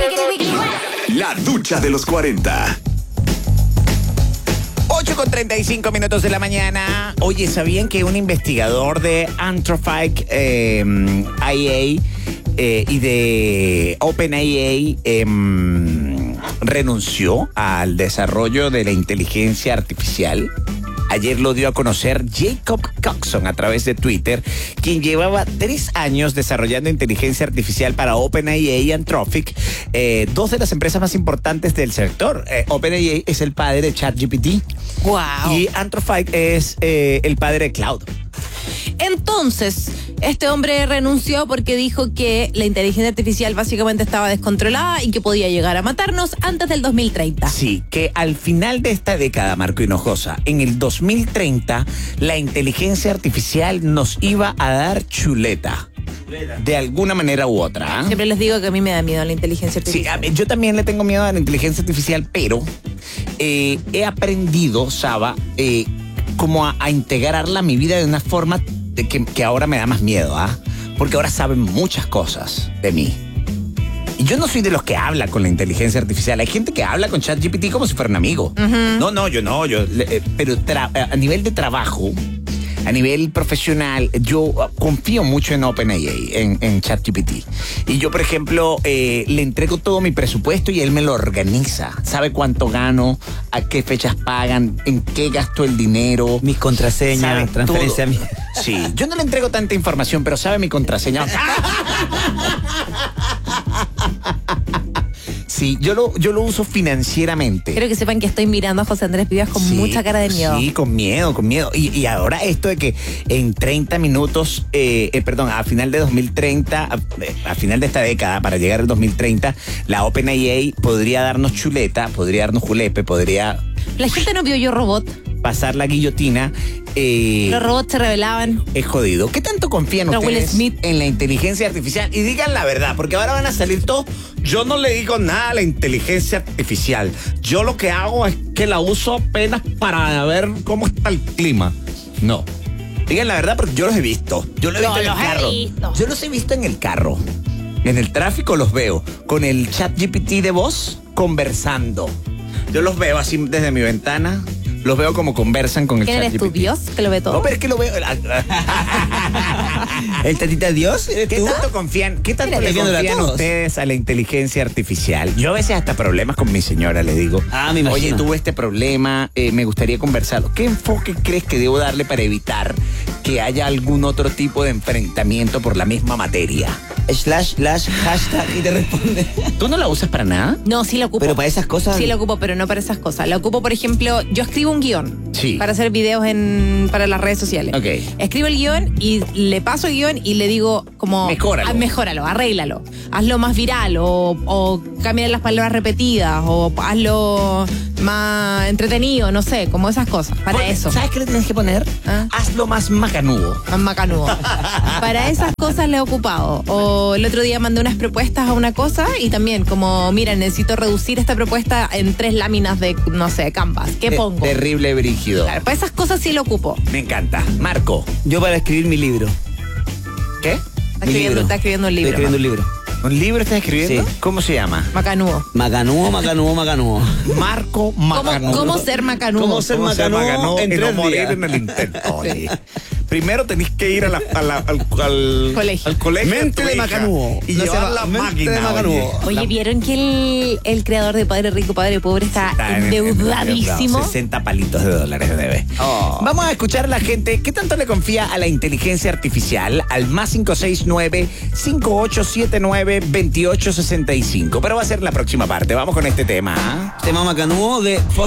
La ducha de los 40. 8:35 de la mañana. Oye, ¿sabían que un investigador de Anthropic IA y de OpenAI renunció al desarrollo de la inteligencia artificial? Ayer lo dio a conocer Jacob Coxon a través de Twitter, quien llevaba 3 años desarrollando inteligencia artificial para OpenAI y Anthropic, dos de las empresas más importantes del sector. OpenAI es el padre de ChatGPT. Wow. Y Anthropic es el padre de Cloud. Entonces, este hombre renunció porque dijo que la inteligencia artificial básicamente estaba descontrolada y que podía llegar a matarnos antes del 2030. Sí, que al final de esta década, Marco Hinojosa, en el 2030, la inteligencia artificial nos iba a dar chuleta. De alguna manera u otra. ¿Eh? Siempre les digo que a mí me da miedo la inteligencia artificial. Sí, yo también le tengo miedo a la inteligencia artificial, pero he aprendido, Saba, como a integrarla a mi vida de una forma de que ahora me da más miedo, ¿ah? Porque ahora saben muchas cosas de mí. Y yo no soy de los que habla con la inteligencia artificial. Hay gente que habla con ChatGPT como si fuera un amigo. Uh-huh. Pero a nivel de trabajo, a nivel profesional, yo confío mucho en OpenAI, en ChatGPT. Y yo, por ejemplo, le entrego todo mi presupuesto y él me lo organiza. Sabe cuánto gano, a qué fechas pagan, en qué gasto el dinero. Mis contraseñas, transferencia a mí. Sí, yo no le entrego tanta información, pero sabe mi contraseña. Sí, yo lo uso financieramente. Quiero que sepan que estoy mirando a José Andrés Vivas con mucha cara de miedo. Sí, con miedo. Y ahora esto de que en 30 minutos, a final de 2030, a final de esta década, para llegar al 2030, la OpenAI podría darnos chuleta, podría darnos julepe, podría... La gente no vio Yo Robot. Pasar la guillotina. Los robots se rebelaban. Es jodido. ¿Qué tanto confían ustedes en la inteligencia artificial? Y digan la verdad, porque ahora van a salir todos. Yo no le digo nada a la inteligencia artificial. Yo lo que hago es que la uso apenas para ver cómo está el clima. No. Digan la verdad, porque yo los he visto. Yo los he visto en el carro. Yo los he visto en el carro. En el tráfico los veo con el ChatGPT de voz conversando. Yo los veo así desde mi ventana. Los veo como conversan con el ChatGPT. ¿Quién eres tu Dios? Que lo ve todo. No, pero es que lo veo. ¿El tatita Dios? ¿Qué tanto confían ustedes a la inteligencia artificial? Yo a veces hasta problemas con mi señora le digo. Me imagino. Oye, tuve este problema, me gustaría conversarlo. ¿Qué enfoque crees que debo darle para evitar que haya algún otro tipo de enfrentamiento por la misma materia? / hashtag y te responde. ¿Tú no la usas para nada? No, sí la ocupo. Pero para esas cosas. Sí la ocupo, pero no para esas cosas. La ocupo, por ejemplo, yo escribo un guión. Sí. Para hacer videos para las redes sociales. Ok. Escribo el guión y le paso el guión y le digo como... Mejóralo, arréglalo. Hazlo más viral o cambia las palabras repetidas o hazlo más entretenido, no sé, como esas cosas. Para eso. ¿Sabes qué le tienes que poner? Hazlo más macanudo. Más macanudo. Para esas cosas le he ocupado. O el otro día mandé unas propuestas a una cosa y también como, mira, necesito reducir esta propuesta en 3 láminas de, no sé, Canvas. ¿Qué pongo? Terrible brígido. Claro, para esas cosas sí lo ocupo. Me encanta. Marco. Yo para escribir mi libro. ¿Qué? Está escribiendo un libro. Estoy escribiendo un libro. ¿Un libro estás escribiendo? Sí. ¿Cómo se llama? Macanudo. Macanudo. Marco Macanudo. ¿Cómo ser macanudo? ¿Cómo ser macanudo en 3 morir días? en el intento? Sí. Primero tenés que ir al colegio. Mente de macanudo. Y llevar la máquina. Oye, ¿vieron que el creador de Padre Rico, Padre Pobre está endeudadísimo? 60 palitos de dólares debe. Vamos a escuchar a la gente. ¿Qué tanto le confía a la inteligencia artificial? Al más 569-5879-2865. Pero va a ser la próxima parte. Vamos con este tema. Tema macanudo de